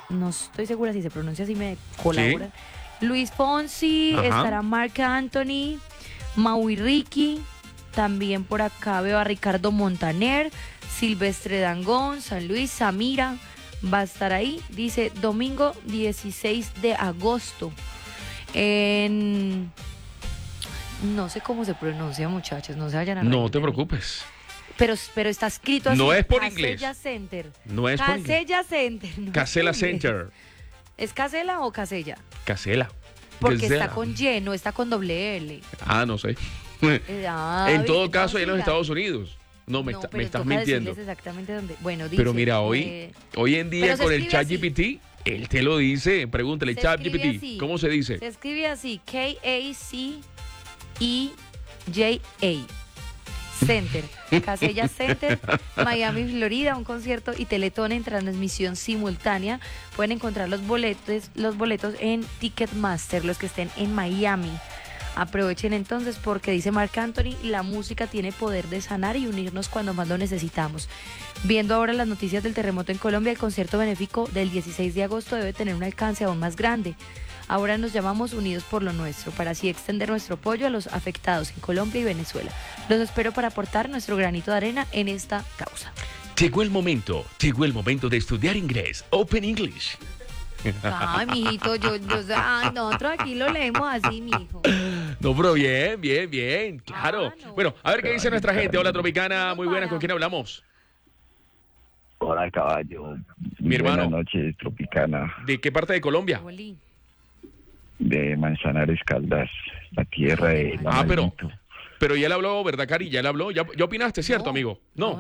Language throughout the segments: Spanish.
no estoy segura si se pronuncia así, me colabora. Luis Fonsi, estará Marc Anthony, Maui Ricky, también por acá veo a Ricardo Montaner, Silvestre Dangond, San Luis, Samira, va a estar ahí, dice domingo 16 de agosto, en... No sé cómo se pronuncia, muchachos, no se vayan a reír. No te preocupes. Pero está escrito así. No es por Casella inglés. Center. No es por inglés. Casella Center. No Casella es inglés. Center. ¿Es Casella o Casella? Casella. Porque Casella. está con Y, no está con doble L. No sé. En todo caso, en los Estados Unidos. No, me estás mintiendo. Exactamente dónde. Bueno, dice, pero mira, hoy en día con el ChatGPT, él te lo dice. Pregúntale, ChatGPT, ¿cómo se dice? Se escribe así, K-A-C-E-J-A. Center, Casella Center, Miami, Florida, un concierto y Teletón en transmisión simultánea. Pueden encontrar los boletos en Ticketmaster, los que estén en Miami. Aprovechen entonces porque dice Marc Anthony, la música tiene poder de sanar y unirnos cuando más lo necesitamos. Viendo ahora las noticias del terremoto en Colombia, el concierto benéfico del 16 de agosto debe tener un alcance aún más grande. Ahora nos llamamos Unidos por lo Nuestro, para así extender nuestro apoyo a los afectados en Colombia y Venezuela. Los espero para aportar nuestro granito de arena en esta causa. Llegó el momento de estudiar inglés. Open English. Ay, mijito, nosotros aquí lo leemos así, mijo. No, pero bien, claro. No. Bueno, a ver qué dice nuestra gente. Hola, Tropicana, muy buenas, ¿con quién hablamos? Hola, caballo. Mi hermano. Buenas noches, Tropicana. ¿De qué parte de Colombia? De Manzanares, Caldas, la tierra de la pero ya le habló, ¿verdad, Cari? Ya le habló. ¿Ya opinaste, cierto, amigo? No.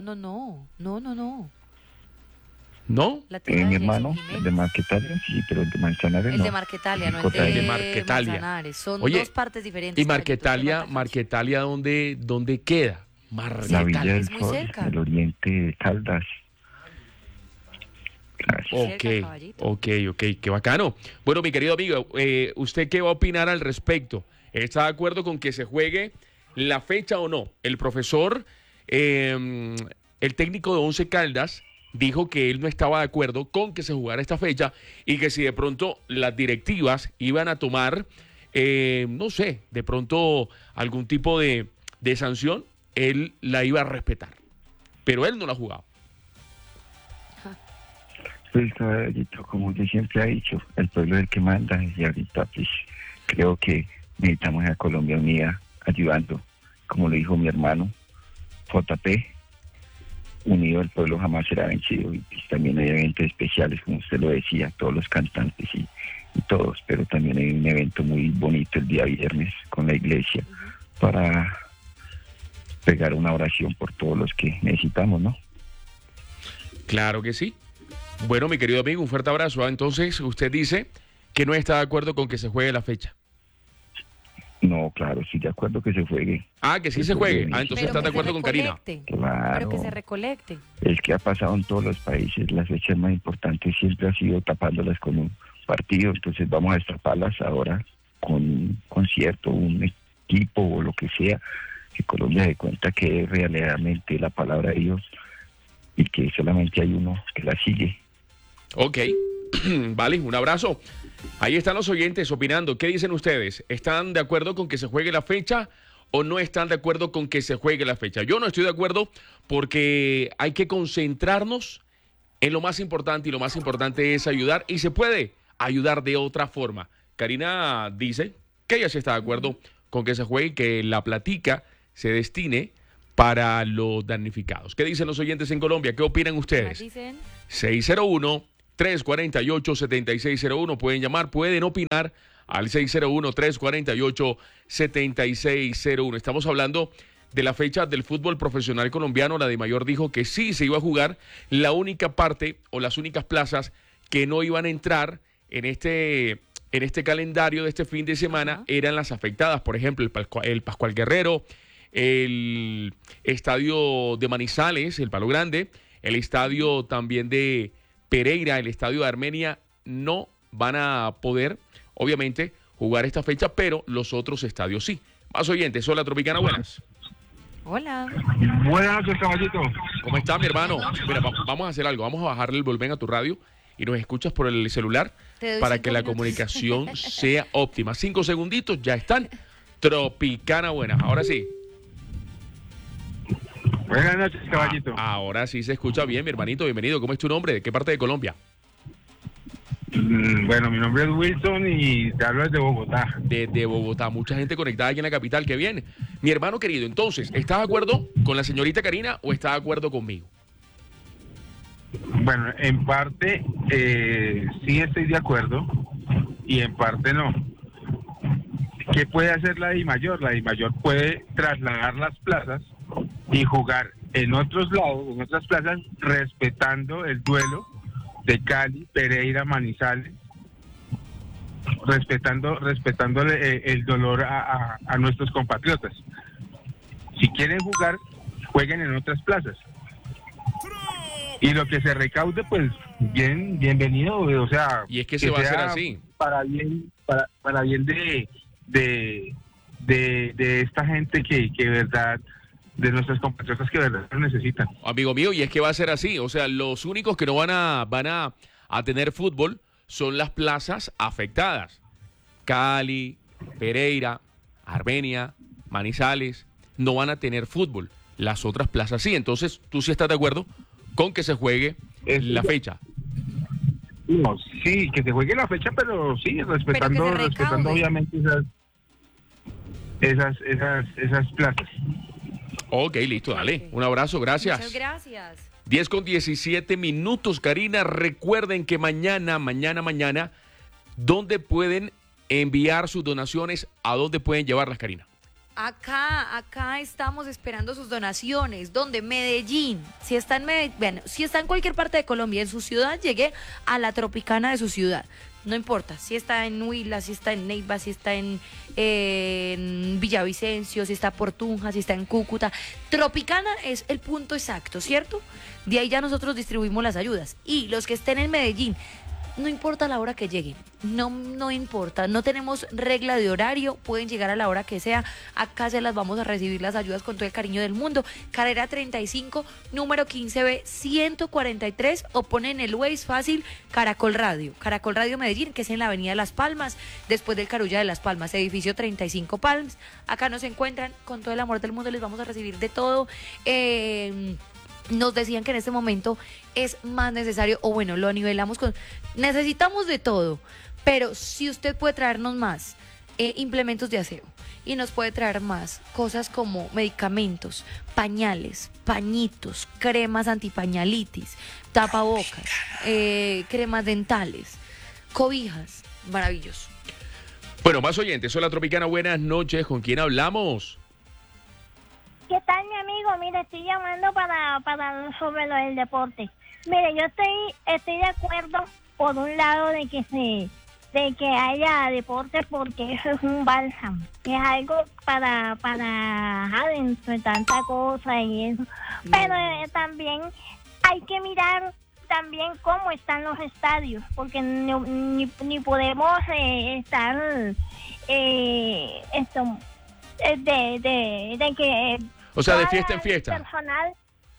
¿No? Mi hermano, el de Marquetalia, sí, pero el de Manzanares el no. de Marquetalia, no el de Marquetalia. Manzanares. Son Oye, dos partes diferentes. ¿Y Marquetalia dónde queda? La Villa del es muy Sol, cerca. el oriente de Caldas. Ok, qué bacano. Bueno, mi querido amigo, ¿usted qué va a opinar al respecto? ¿Está de acuerdo con que se juegue la fecha o no? El profesor, el técnico de Once Caldas, dijo que él no estaba de acuerdo con que se jugara esta fecha y que si de pronto las directivas iban a tomar, no sé, de pronto algún tipo de sanción, él la iba a respetar. Pero él no la ha jugado. Pues, caballito, como yo siempre he dicho, el pueblo es el que manda y ahorita pues creo que necesitamos a Colombia unida ayudando, como lo dijo mi hermano JP, unido el pueblo jamás será vencido. Y pues, también hay eventos especiales, como usted lo decía, todos los cantantes y todos, pero también hay un evento muy bonito el día viernes con la iglesia para pegar una oración por todos los que necesitamos, ¿no? Claro que sí. Bueno, mi querido amigo, un fuerte abrazo. Entonces, usted dice que no está de acuerdo con que se juegue la fecha. No, claro, sí, de acuerdo que se juegue. Que sí se juegue. Entonces está de acuerdo con Karina. Claro. Pero que se recolecte. Es que ha pasado en todos los países, las fechas más importantes siempre ha sido tapándolas con un partido, entonces vamos a destaparlas ahora con un concierto, un equipo o lo que sea, que Colombia se cuenta que es realmente la palabra de Dios y que solamente hay uno que la sigue. Ok, vale, un abrazo. Ahí están los oyentes opinando. ¿Qué dicen ustedes? ¿Están de acuerdo con que se juegue la fecha o no están de acuerdo con que se juegue la fecha? Yo no estoy de acuerdo porque hay que concentrarnos en lo más importante y lo más importante es ayudar y se puede ayudar de otra forma. Karina dice que ella sí está de acuerdo con que se juegue y que la platica se destine para los damnificados. ¿Qué dicen los oyentes en Colombia? ¿Qué opinan ustedes? 601-348-7601. Pueden llamar, pueden opinar al 601-348-7601. Estamos hablando de la fecha del fútbol profesional colombiano. La DIMAYOR dijo que sí se iba a jugar. La única parte o las únicas plazas que no iban a entrar en este calendario de este fin de semana eran las afectadas. Por ejemplo, el Pascual Guerrero, el estadio de Manizales, el Palo Grande, el estadio también de Pereira, el estadio de Armenia, no van a poder, obviamente, jugar esta fecha, pero los otros estadios sí. Más oyentes, hola Tropicana, buenas. Hola. Buenas noches, caballito. ¿Cómo está, mi hermano? Mira, vamos a hacer algo, vamos a bajarle el volumen a tu radio y nos escuchas por el celular Te doy para 5 que la minutos. comunicación sea óptima. 5 segunditos, ya están. Tropicana Buenas. Ahora sí. Buenas noches, caballito. Ahora sí se escucha bien, mi hermanito. Bienvenido. ¿Cómo es tu nombre? ¿De qué parte de Colombia? Bueno, mi nombre es Wilson y te hablo desde Bogotá. Desde Bogotá. Mucha gente conectada aquí en la capital. Qué bien. Mi hermano querido, entonces, ¿estás de acuerdo con la señorita Karina o estás de acuerdo conmigo? Bueno, en parte sí estoy de acuerdo y en parte no. ¿Qué puede hacer la DIMAYOR? La DIMAYOR puede trasladar las plazas y jugar en otros lados, en otras plazas, respetando el duelo de Cali, Pereira, Manizales, respetándole el dolor a nuestros compatriotas. Si quieren jugar, jueguen en otras plazas. Y lo que se recaude, pues bienvenido, o sea, Y es que se va a hacer sea así. para bien de esta gente que verdad, de nuestros compatriotas que de verdad lo necesitan. Amigo mío, y es que va a ser así. O sea, los únicos que no van a tener fútbol son las plazas afectadas. Cali, Pereira, Armenia, Manizales, no van a tener fútbol. Las otras plazas sí. Entonces, ¿tú sí estás de acuerdo con que se juegue la fecha? No, sí, que se juegue la fecha, pero sí, respetando recaude. obviamente esas plazas. Ok, listo, dale. Un abrazo, gracias. Muchas gracias. 10:17, Karina. Recuerden que mañana, ¿dónde pueden enviar sus donaciones? ¿A dónde pueden llevarlas, Karina? Acá estamos esperando sus donaciones. ¿Dónde? Medellín. Si está en cualquier parte de Colombia, en su ciudad, llegue a la Tropicana de su ciudad. No importa, si está en Huila, si está en Neiva, si está en Villavicencio, si está por Tunja, si está en Cúcuta. Tropicana es el punto exacto, ¿cierto? De ahí ya nosotros distribuimos las ayudas. Y los que estén en Medellín, no importa la hora que lleguen, no importa, no tenemos regla de horario, pueden llegar a la hora que sea, acá se las vamos a recibir las ayudas con todo el cariño del mundo. Carrera 35, número 15B 143, o ponen el Waze fácil Caracol Radio Medellín, que es en la avenida Las Palmas, después del Carulla de Las Palmas, edificio 35 Palms. Acá nos encuentran con todo el amor del mundo, les vamos a recibir de todo. Nos decían que en este momento es más necesario, o bueno, lo nivelamos con... Necesitamos de todo, pero si usted puede traernos más implementos de aseo y nos puede traer más cosas como medicamentos, pañales, pañitos, cremas antipañalitis, tapabocas, cremas dentales, cobijas, maravilloso. Bueno, más oyentes. Hola, Tropicana, buenas noches. ¿Con quién hablamos? ¿Qué tal, mi amigo? Mire, estoy llamando para sobre lo del deporte. Mire, yo estoy de acuerdo por un lado de que haya deporte, porque eso es un bálsamo, es algo para adentro de tanta cosa y eso. Pero también hay que mirar también cómo están los estadios, porque ni podemos estar de que O sea, de toda fiesta en el fiesta. personal,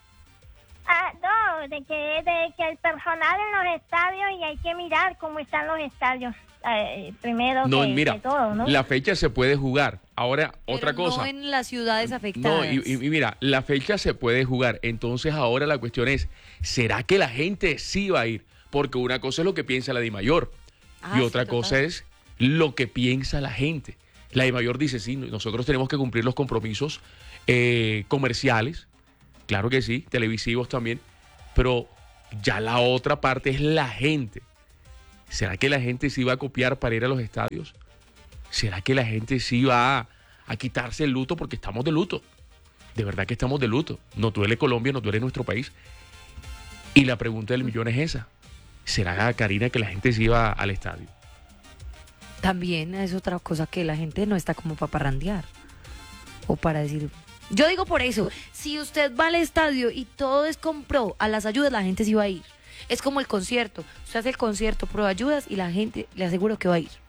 no, de que el personal en los estadios, y hay que mirar cómo están los estadios primero No, que mira, todo, ¿no? la fecha se puede jugar. Ahora, otra Pero cosa. no en las ciudades afectadas. No, y mira, la fecha se puede jugar. Entonces ahora la cuestión es, ¿será que la gente sí va a ir? Porque una cosa es lo que piensa la DIMAYOR y Sí, otra total. cosa es lo que piensa la gente. La DIMAYOR dice, sí, nosotros tenemos que cumplir los compromisos comerciales, claro que sí, televisivos también, pero ya la otra parte es la gente. ¿Será que la gente sí va a copiar para ir a los estadios? ¿Será que la gente sí va a quitarse el luto? Porque estamos de luto. De verdad que estamos de luto. Nos duele Colombia, nos duele nuestro país. Y la pregunta del millón es esa. ¿Será, Karina, que la gente sí va al estadio? También es otra cosa, que la gente no está como para parrandear o para decir... Yo digo por eso, si usted va al estadio y todo es compró a las ayudas, la gente sí va a ir. Es como el concierto. Usted hace el concierto pro ayudas y la gente, le aseguro que va a ir.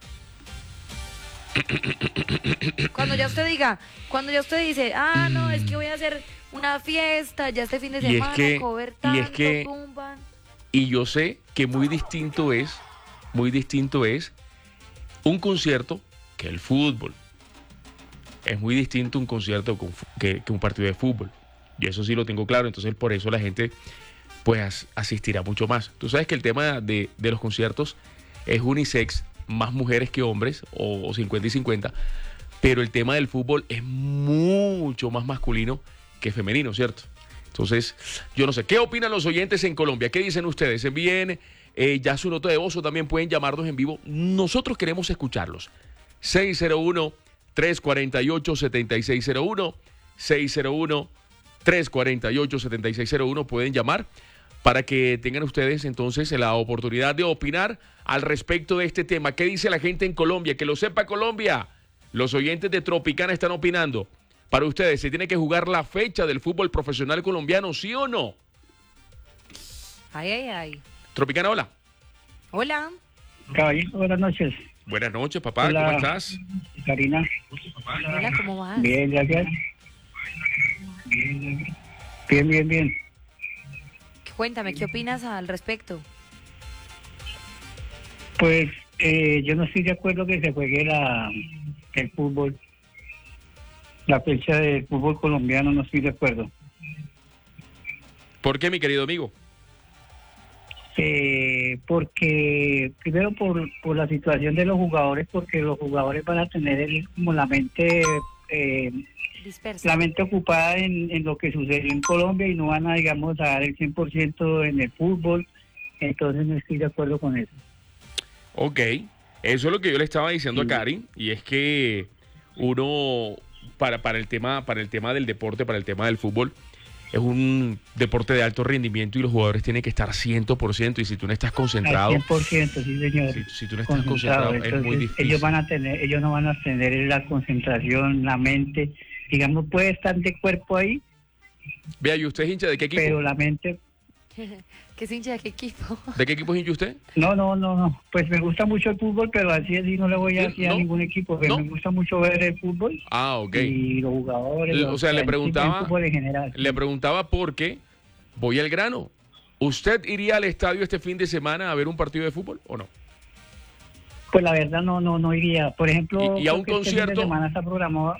Cuando ya usted dice, no, es que voy a hacer una fiesta ya este fin de Y es semana, que- cover y es tanto, que- tumban. Y yo sé que muy distinto es un concierto que el fútbol. Es muy distinto un concierto que un partido de fútbol. Y eso sí lo tengo claro, entonces por eso la gente pues asistirá mucho más. Tú sabes que el tema de los conciertos es unisex, más mujeres que hombres, o 50 y 50, pero el tema del fútbol es mucho más masculino que femenino, ¿cierto? Entonces, yo no sé, ¿qué opinan los oyentes en Colombia? ¿Qué dicen ustedes? Envíen ya su nota de voz o también pueden llamarnos en vivo. Nosotros queremos escucharlos. 601-348-7601, 601-348-7601, pueden llamar para que tengan ustedes entonces la oportunidad de opinar al respecto de este tema. ¿Qué dice la gente en Colombia? Que lo sepa Colombia. Los oyentes de Tropicana están opinando. Para ustedes, ¿se tiene que jugar la fecha del fútbol profesional colombiano, sí o no? Ay, ay, ay. Tropicana, hola. Hola. Caballito, buenas noches. Buenas noches, papá. Hola. ¿Cómo estás? Karina. Hola, ¿cómo vas? Bien, gracias. Bien. Cuéntame, ¿qué opinas al respecto? Pues yo no estoy de acuerdo que se juegue el fútbol. La fecha del fútbol colombiano no estoy de acuerdo. ¿Por qué, mi querido amigo? Porque primero por la situación de los jugadores, porque los jugadores van a tener como la mente Dispersa. ocupada en lo que sucedió en Colombia y no van a, digamos, a dar el 100% en el fútbol. Entonces no estoy de acuerdo con eso. Ok, eso es lo que yo le estaba diciendo a Cari, y es que uno, para el tema del deporte, para el tema del fútbol, es un deporte de alto rendimiento y los jugadores tienen que estar 100%, y si tú no estás concentrado... Al 100%, sí, señor. Si tú no estás concentrado, es muy difícil. Ellos no van a tener la concentración, la mente. Digamos, puede estar de cuerpo ahí, Vea, ¿y usted es hincha de qué equipo? pero la mente... ¿Qué es hincha de qué equipo? ¿De qué equipo es hincha usted? No. Pues me gusta mucho el fútbol, pero así no le voy a decir a ningún equipo. ¿No? Me gusta mucho ver el fútbol. Ah, ok. Y los jugadores. O sea, le preguntaba... El fútbol en general. Le preguntaba porque voy al grano. ¿Usted iría al estadio este fin de semana a ver un partido de fútbol o no? Pues la verdad no iría. Por ejemplo, ¿Y a un creo que este fin concierto? de semana está programado.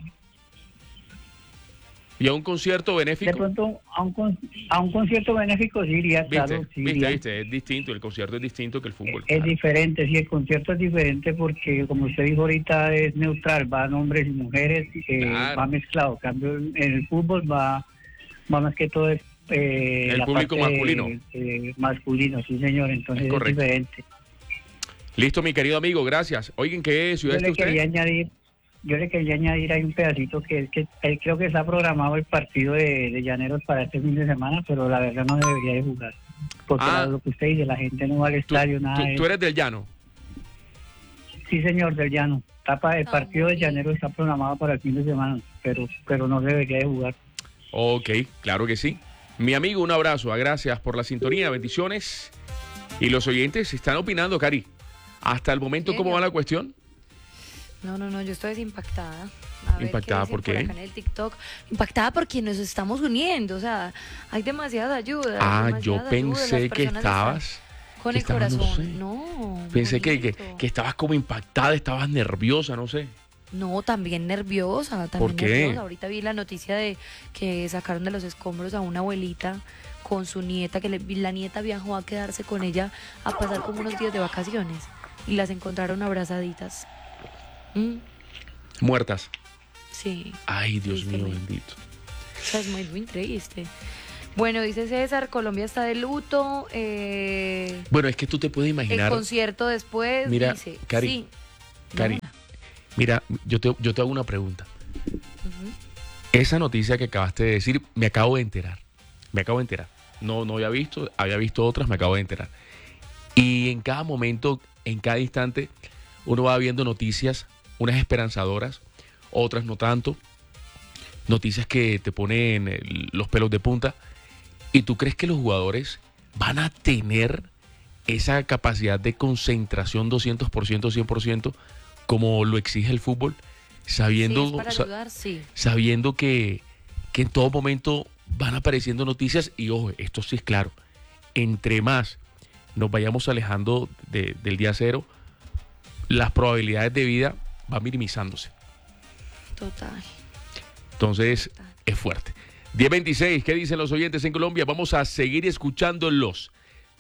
¿Y a un concierto benéfico? De pronto, a un concierto benéfico sí iría, claro. Sí iría. ¿Viste? Es distinto, el concierto es distinto que el fútbol. Es claro. diferente, sí, el concierto es diferente porque, como usted dijo ahorita, es neutral, van hombres y mujeres, Claro. va mezclado. En cambio, en el fútbol va más que todo es El la público parte, masculino. Masculino, sí, señor, entonces es correcto. diferente. Listo, mi querido amigo, gracias. Oigan, ¿qué ciudad Yo está usted? Yo le quería añadir ahí un pedacito que es que creo que está programado el partido de Llaneros para este fin de semana, pero la verdad no debería de jugar. Porque lo que usted dice, la gente no va al estadio, nada de Tú eso. eres del llano. Sí, señor, del Llano. El partido muy de Llaneros está programado para el fin de semana, pero no debería de jugar. Ok, claro que sí. Mi amigo, un abrazo. Gracias por la sintonía, bendiciones. Y los oyentes están opinando, Cari. Hasta el momento, ¿cómo va la cuestión? No, yo estoy impactada. A ver ¿Impactada qué por dicen qué? acá en el TikTok. Impactada porque nos estamos uniendo, o sea, hay demasiadas ayudas. Yo demasiadas pensé ayudas, las que personas estabas... están con que el estabas, no corazón. sé. No, Pensé que bonito. estabas como impactada, estabas nerviosa, no sé. No, también nerviosa, también ¿Por qué? nerviosa. Ahorita vi la noticia de que sacaron de los escombros a una abuelita con su nieta, que la nieta viajó a quedarse con ella a pasar como unos días de vacaciones y las encontraron abrazaditas. Muertas. Sí. Ay, Dios Triste, mío, muy- bendito. O sea, es muy triste. Bueno, dice César, Colombia está de luto. Bueno, es que tú te puedes El imaginar... concierto después, Mira, dice. Cari, sí. Cari, No, mira, yo te hago una pregunta. ujú. Esa noticia que acabaste de decir, me acabo de enterar. No había visto otras, me acabo de enterar. Y en cada momento, en cada instante, uno va viendo noticias, unas esperanzadoras, otras no tanto. Noticias que te ponen los pelos de punta. ¿Y tú crees que los jugadores van a tener esa capacidad de concentración 200%, 100%, como lo exige el fútbol? Sabiendo, Sí, es para ayudar, sí. sabiendo que en todo momento van apareciendo noticias y ojo, esto sí es claro, entre más nos vayamos alejando del día cero, las probabilidades de vida van minimizándose. Total. Entonces, es fuerte. 10:26, ¿qué dicen los oyentes en Colombia? Vamos a seguir escuchándolos.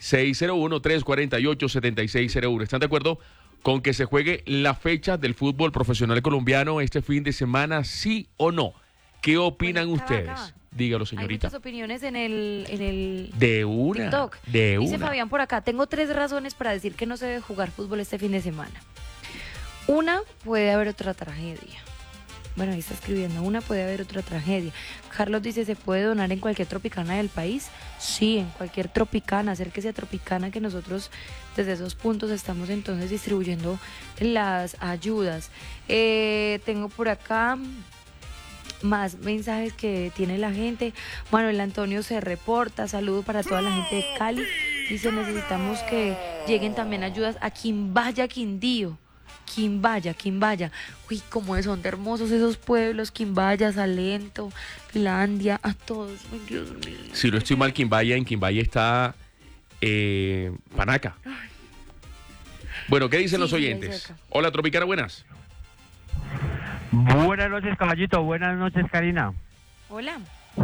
601-348-7601. ¿Están de acuerdo con que se juegue la fecha del fútbol profesional colombiano este fin de semana, sí o no? ¿Qué opinan Bueno, ustedes? acaba. Dígalo, Hay señorita. muchas opiniones en el De una. TikTok. De Dice una. Fabián por acá, tengo 3 razones para decir que no se debe jugar fútbol este fin de semana. Una, puede haber otra tragedia. Bueno, ahí está escribiendo, una, puede haber otra tragedia. Carlos dice, ¿se puede donar en cualquier Tropicana del país? Sí, en cualquier Tropicana, acérquese a Tropicana, que nosotros desde esos puntos estamos entonces distribuyendo las ayudas. Tengo por acá más mensajes que tiene la gente. Manuel Antonio se reporta, saludo para toda la gente de Cali. Dice, necesitamos que lleguen también ayudas a Quimbaya, Quindío. Quimbaya. Uy, cómo son de hermosos esos pueblos, Quimbaya, Salento, Finlandia, a todos. Ay, Dios mío. Si no estoy mal, en Quimbaya está Panaca. Bueno, ¿qué dicen Sí, los sí, ahí oyentes? cerca. Hola, Tropicana, buenas. Buenas noches, caballito. Buenas noches, Karina. Hola.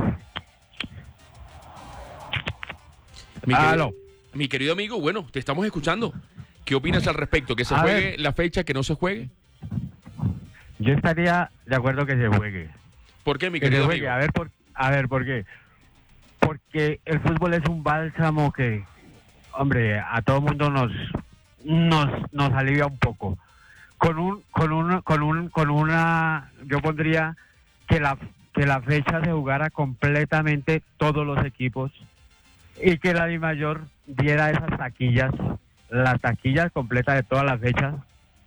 Aló. Mi querido amigo, bueno, te estamos escuchando. ¿Qué opinas al respecto? ¿Que se A juegue ver. la fecha, que no se juegue? Yo estaría de acuerdo que se juegue. ¿Por qué, mi Que se querido juegue. amigo? A ver, ¿por qué? Porque el fútbol es un bálsamo que, hombre, a todo mundo nos alivia un poco. Yo pondría que la fecha se jugara completamente todos los equipos y que la DIMAYOR diera esas taquillas, las taquillas completas de todas las fechas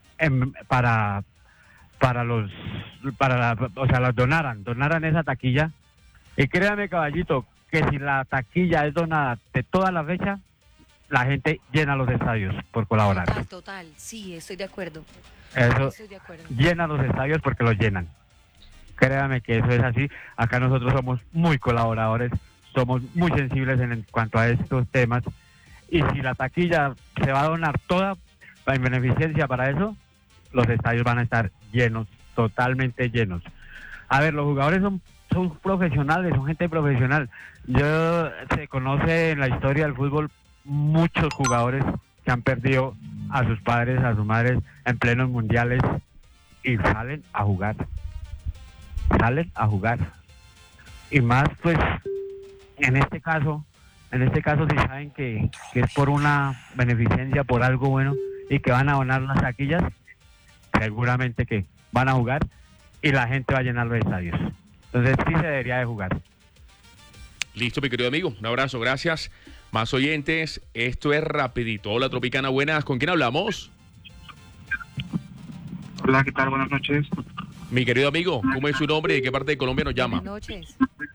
o sea, las donaran esa taquilla. Y créame, caballito, que si la taquilla es donada de toda la fecha, la gente llena los estadios por colaborar. Total, sí, estoy de acuerdo. Eso Estoy de acuerdo. llena los estadios porque los llenan. Créame que eso es así. Acá nosotros somos muy colaboradores, somos muy sensibles en cuanto a estos temas. Y si la taquilla se va a donar toda en beneficencia para eso, los estadios van a estar llenos, totalmente llenos. A ver, los jugadores son profesionales, son gente profesional. Se conoce en la historia del fútbol muchos jugadores que han perdido a sus padres, a sus madres en plenos mundiales y salen a jugar. Y más, pues, en este caso si saben que es por una beneficencia, por algo bueno y que van a donar las taquillas, seguramente que van a jugar y la gente va a llenar los estadios. Entonces sí se debería de jugar. Listo, mi querido amigo. Un abrazo, gracias. Más oyentes, esto es rapidito. Hola, Tropicana, buenas. ¿Con quién hablamos? Hola, ¿qué tal? Buenas noches. Mi querido amigo, ¿cómo es su nombre y de qué parte de Colombia nos llama? Buenas noches.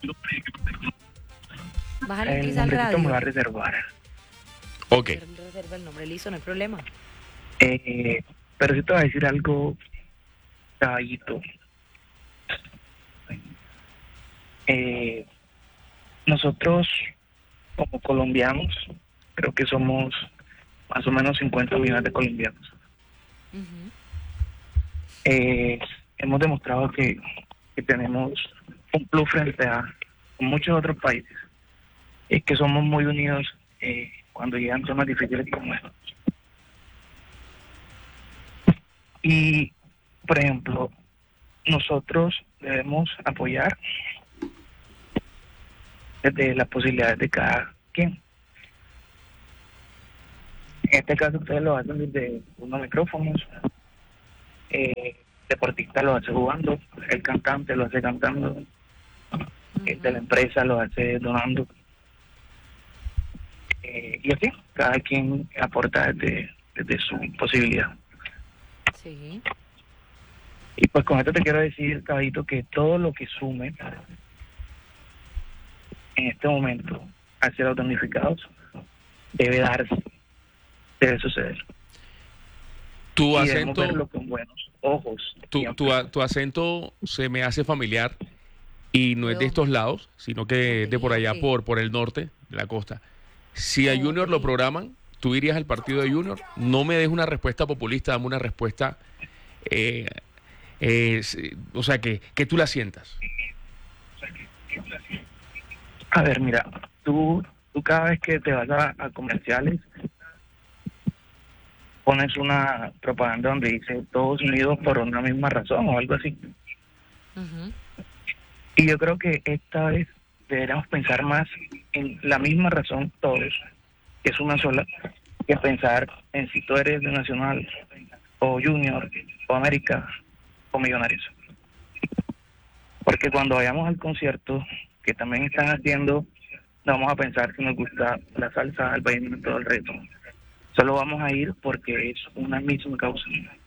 Bájale El Cris al nombrecito me va a radio. reservar. Ok. Reserva el nombre, listo, no hay problema. Pero sí te voy a decir algo, caballito. Nosotros, como colombianos, creo que somos más o menos 50 millones de colombianos. Ujú. Hemos demostrado que tenemos un plus frente a muchos otros países. Es que somos muy unidos cuando llegan temas difíciles como estos. Y, por ejemplo, nosotros debemos apoyar desde las posibilidades de cada quien. En este caso ustedes lo hacen desde unos micrófonos, deportista lo hace jugando, el cantante lo hace cantando, el de la empresa lo hace donando. Y así, cada quien aporta desde su posibilidad. Sí. Y pues con esto te quiero decir, caballito, que todo lo que sume en este momento a ser los damnificados debe darse, debe suceder. Tu Y debemos acento, verlo con buenos ojos. tu acento se me hace familiar y no es de estos lados, sino que es de por allá, Ok. por el norte de la costa. Si a Ok. Junior lo programan, ¿tú irías al partido de Junior? No me des una respuesta populista, dame una respuesta, o sea, que tú la sientas. A ver, mira, tú cada vez que te vas a comerciales pones una propaganda donde dice todos unidos por una misma razón o algo así. Y yo creo que esta vez deberíamos pensar más en la misma razón todos, que es una sola, que pensar en si tú eres de Nacional o Junior o América o Millonarios. Porque cuando vayamos al concierto que también están haciendo, no vamos a pensar si nos gusta la salsa, el vallenato, el reggaetón. Solo vamos a ir porque es una misma causa.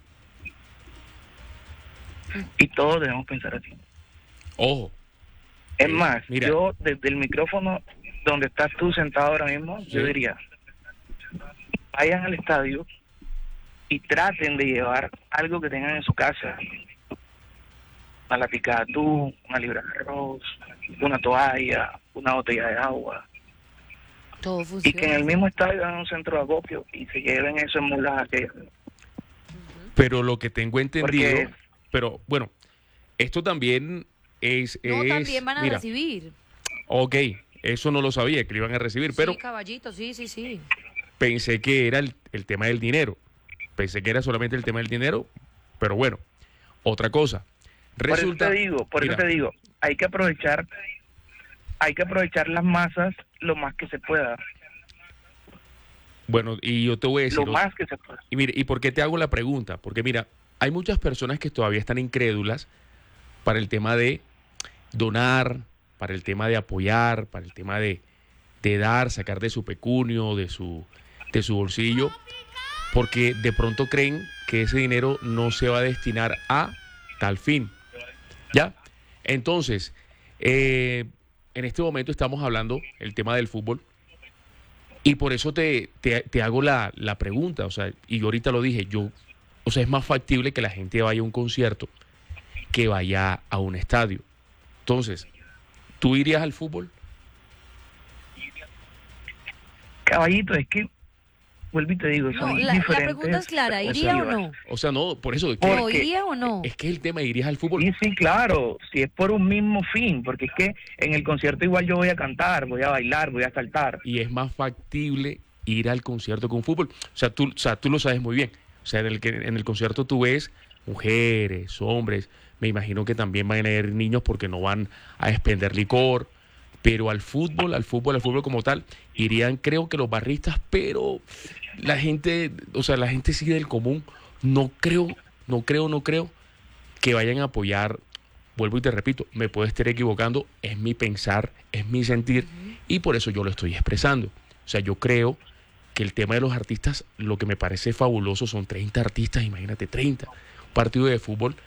Y todos debemos pensar así. Ojo. Es más, mira, yo desde el micrófono donde estás tú sentado ahora mismo, sí, yo diría, vayan al estadio y traten de llevar algo que tengan en su casa. Una latica de atún, una libra de arroz, una toalla, una botella de agua. Todo Y funciona. que en el mismo estadio hagan un centro de acopio y se lleven eso en mulas. pero lo que tengo entendido, Porque- pero bueno, esto también No, también van a mira, recibir. ok, eso no lo sabía, que lo iban a recibir, pero Sí, caballito, sí. pensé que era el tema del dinero. Pensé que era solamente el tema del dinero, pero bueno, otra cosa. Resulta, Por mira, eso te digo, hay que aprovechar las masas lo más que se pueda, bueno, y yo te voy a decir, lo más que se pueda. y mire, ¿y por qué te hago la pregunta? Porque mira, hay muchas personas que todavía están incrédulas para el tema de donar, para el tema de apoyar, para el tema de dar, sacar de su pecunio, de su bolsillo, porque de pronto creen que ese dinero no se va a destinar a tal fin. ¿Ya? Entonces, en este momento estamos hablando el tema del fútbol y por eso te hago la pregunta, o sea, y yo ahorita lo dije, o sea, es más factible que la gente vaya a un concierto que vaya a un estadio. Entonces, ¿tú irías al fútbol? Caballito, es que, vuelvo y te digo, No, son la diferentes. pregunta es clara, o ¿iría sea, o no? O sea, no, por eso, ¿No Porque- iría o no? es que el tema, ¿irías al fútbol? Sí, claro, si es por un mismo fin, porque es que en el concierto igual yo voy a cantar, voy a bailar, voy a saltar. Y es más factible ir al concierto con fútbol. O sea, tú lo sabes muy bien. O sea, en el concierto tú ves mujeres, hombres, me imagino que también van a ir niños porque no van a expender licor, pero al fútbol como tal, irían creo que los barristas, pero la gente, o sea, la gente sigue del común, no creo que vayan a apoyar. Vuelvo y te repito, me puedo estar equivocando, es mi pensar, es mi sentir, y por eso yo lo estoy expresando. O sea, yo creo que el tema de los artistas, lo que me parece fabuloso, son 30 artistas, imagínate, 30, un partido de fútbol,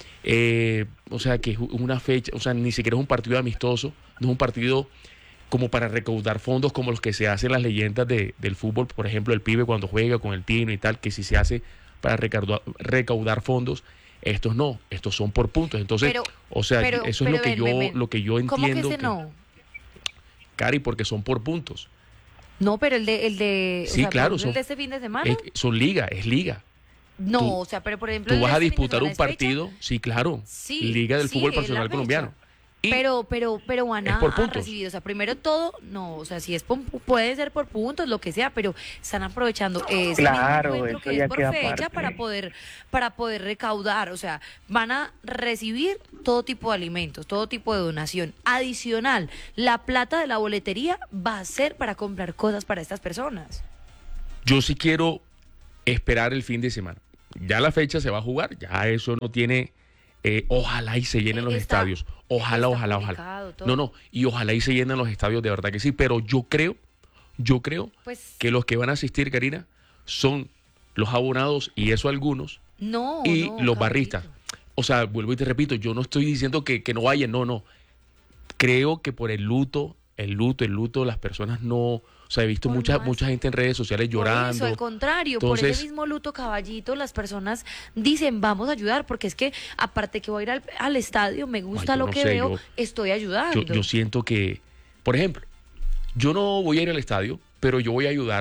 o sea, que es una fecha, o sea, ni siquiera es un partido amistoso, no es un partido como para recaudar fondos como los que se hacen las leyendas del fútbol, por ejemplo, el Pibe cuando juega con el Tino y tal, que si se hace para recaudar fondos, estos no, estos son por puntos. Entonces, o sea, eso es lo que yo entiendo. ¿Cómo que ese no? Cari, porque son por puntos. No, pero el de Sí, claro, el de este fin de semana. Es liga. No, tú- o sea, pero por ejemplo. Tú el vas de a este fin de disputar semana un es fecha, partido, sí, claro, Sí, Liga del sí, Fútbol es la Profesional fecha. Colombiano. Y Pero van es a, por a puntos. recibir, o sea, primero todo, no, o sea, si es puede ser por puntos, lo que sea, pero están aprovechando ese Claro, mismo encuentro eso que ya es por queda fecha aparte. para poder recaudar, o sea, van a recibir todo tipo de alimentos, todo tipo de donación. Adicional, la plata de la boletería va a ser para comprar cosas para estas personas. yo sí quiero esperar el fin de semana. Ya la fecha se va a jugar, ya eso no tiene... ojalá y se llenen los Está- estadios. Ojalá. publicado todo. No, y ojalá y se llenen los estadios, de verdad que sí. Pero yo creo Pues que los que van a asistir, Karina, son los abonados, y eso algunos, no, y no, los caballito. barristas. O sea, vuelvo y te repito, yo no estoy diciendo que no vayan, no. Creo que por el luto, las personas no... O sea, he visto Por mucha más- gente en redes sociales llorando. Por eso, al contrario, por Entonces- ese mismo luto, caballito, las personas dicen, vamos a ayudar, porque es que aparte que voy a ir al estadio, me gusta yo lo no que sé, veo, estoy ayudando. Yo siento que, por ejemplo, yo no voy a ir al estadio, pero yo voy a ayudar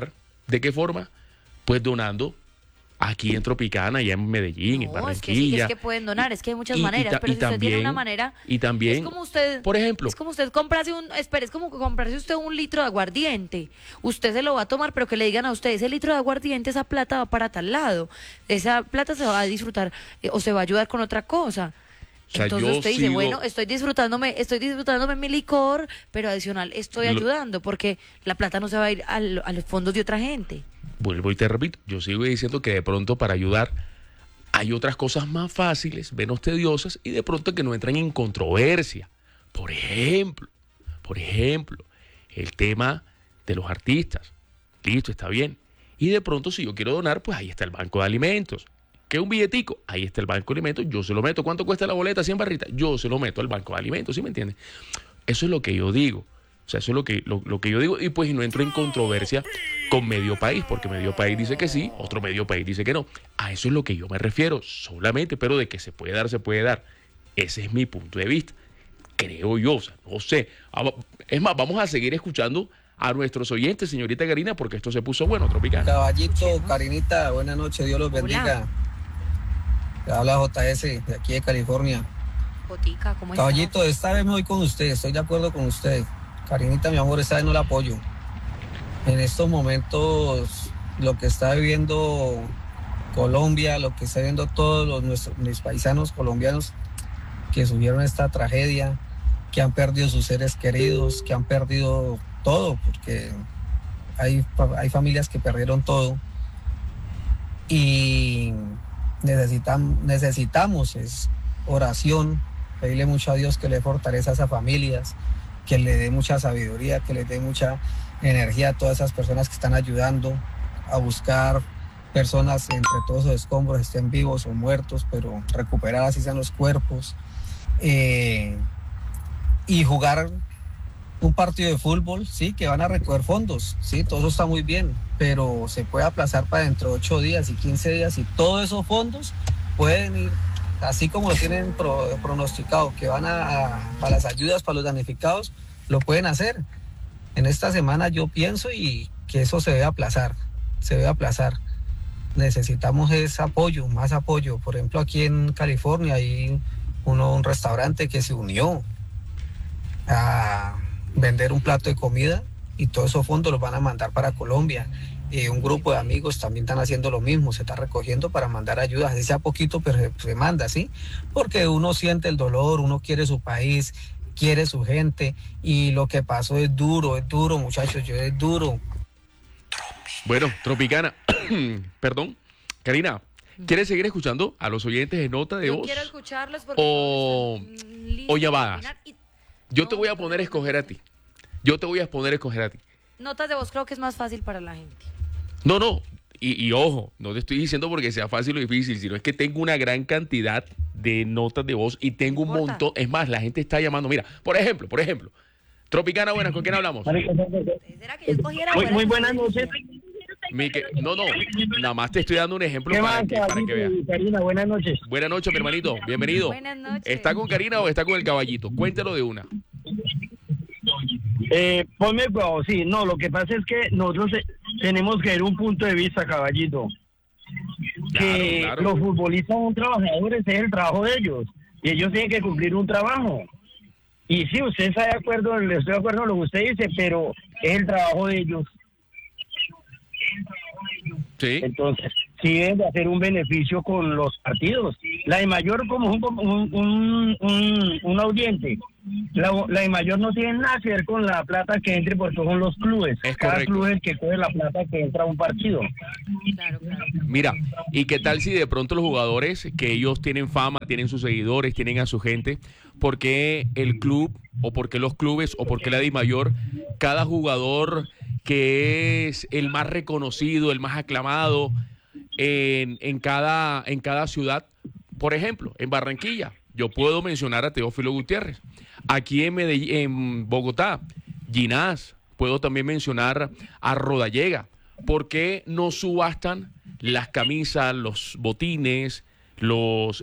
¿De qué forma? Pues donando aquí en Tropicana, allá en Medellín, en Barranquilla. Es que pueden donar, es que hay muchas maneras, pero si usted tiene una manera, y también, es como usted, por ejemplo, es como usted comprarse es como comprarse usted un litro de aguardiente. Usted se lo va a tomar, pero que le digan a usted, ese litro de aguardiente, esa plata va para tal lado. Esa plata se va a disfrutar o se va a ayudar con otra cosa. O sea, entonces usted dice, bueno, estoy disfrutándome mi licor, pero adicional estoy ayudando, porque la plata no se va a ir a los fondos de otra gente. Vuelvo y te repito, yo sigo diciendo que de pronto para ayudar hay otras cosas más fáciles, menos tediosas y de pronto que no entran en controversia. Por ejemplo, el tema de los artistas. Listo, está bien. Y de pronto si yo quiero donar, pues ahí está el banco de alimentos. ¿Qué un billetico? Ahí está el banco de alimentos, yo se lo meto. ¿Cuánto cuesta la boleta? 100 barritas. Yo se lo meto al banco de alimentos, ¿sí me entiendes? Eso es lo que yo digo. O sea, eso es lo que yo digo, y pues no entro en controversia con medio país, porque medio país dice que sí, otro medio país dice que no. A eso es lo que yo me refiero, solamente, pero de que se puede dar, se puede dar. Ese es mi punto de vista, creo yo, o sea, no sé. Es más, vamos a seguir escuchando a nuestros oyentes, señorita Karina, porque esto se puso bueno, Tropicana. Caballito, Karinita, buenas noches, Dios los bendiga. Le habla JS, de aquí de California. Jotica, ¿cómo estás? Caballito, esta vez me voy con usted, estoy de acuerdo con usted. Karinita, mi amor, esta vez no la apoyo. En estos momentos, lo que está viviendo Colombia, lo que está viviendo todos mis paisanos colombianos que sufrieron esta tragedia, que han perdido sus seres queridos, que han perdido todo, porque hay familias que perdieron todo. Y necesitamos es oración, pedirle mucho a Dios que le fortalezca a esas familias, que le dé mucha sabiduría, que le dé mucha energía a todas esas personas que están ayudando a buscar personas entre todos esos escombros, estén vivos o muertos, pero recuperar así sean los cuerpos, y jugar un partido de fútbol, sí, que van a recoger fondos, sí, todo eso está muy bien, pero se puede aplazar para dentro de 8 días y 15 días y todos esos fondos pueden ir, así como lo tienen pronosticado, que van a las ayudas para los damnificados, lo pueden hacer. En esta semana yo pienso y que eso se debe aplazar. Necesitamos ese apoyo, más apoyo. Por ejemplo, aquí en California hay un restaurante que se unió a vender un plato de comida y todos esos fondos los van a mandar para Colombia. Un grupo de amigos también están haciendo lo mismo, se está recogiendo para mandar ayudas, así sea poquito, pero se manda, ¿sí? Porque uno siente el dolor, uno quiere su país, quiere su gente, y lo que pasó es duro, muchachos, es duro. Bueno, Tropicana, perdón, Karina, ¿quieres seguir escuchando a los oyentes de nota de voz? Quiero escucharlos porque o llamadas. Yo te voy a poner a escoger a ti. Notas de voz creo que es más fácil para la gente. No, y ojo, no te estoy diciendo porque sea fácil o difícil, sino es que tengo una gran cantidad de notas de voz y tengo un montón. Es más, la gente está llamando. Mira, por ejemplo, Tropicana, buenas, ¿con quién hablamos? ¿Será que yo escogiera? Muy buenas noches. No, nada más te estoy dando un ejemplo para que veas. Karina, buenas noches. Buenas noches, mi hermanito, bienvenido. Buenas noches. ¿Está con Karina o está con el caballito? Cuéntelo de una. Ponme, sí, no, lo que pasa es que nosotros tenemos que ver un punto de vista, caballito. Claro. Los futbolistas son trabajadores, es el trabajo de ellos, y ellos tienen que cumplir un trabajo. Y sí, usted está de acuerdo, le estoy de acuerdo en lo que usted dice, pero es el trabajo de ellos. Sí. Entonces, sí deben de hacer un beneficio con los partidos. La de mayor como un audiente. La de mayor no tiene nada que ver con la plata que entre porque son los clubes. Cada club es el que coge la plata que entra a un partido. Claro. Mira, ¿y qué tal si de pronto los jugadores, que ellos tienen fama, tienen sus seguidores, tienen a su gente, por qué el club o por qué los clubes o por qué la DIMAYOR, cada jugador que es el más reconocido, el más aclamado en cada ciudad? Por ejemplo, en Barranquilla, yo puedo mencionar a Teófilo Gutiérrez. Aquí en Bogotá, Ginás. Puedo también mencionar a Rodallega. ¿Por qué no subastan las camisas, los botines, los